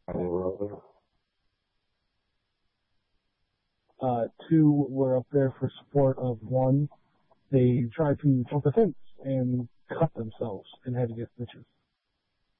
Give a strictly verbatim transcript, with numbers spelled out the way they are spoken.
Uh, Uh, two were up there for support of one. They tried to jump the fence and cut themselves and had to get stitches.